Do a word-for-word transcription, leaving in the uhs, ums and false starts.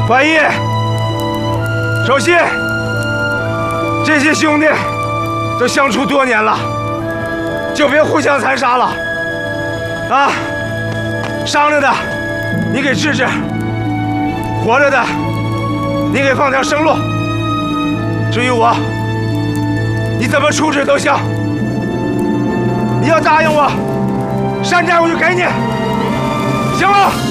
怀义，首席，这些兄弟都相处多年了，就别互相残杀了。啊，伤着的你给治治，活着的你给放条生路。至于我，你怎么处置都行。你要答应我，山寨我就给你，行吗？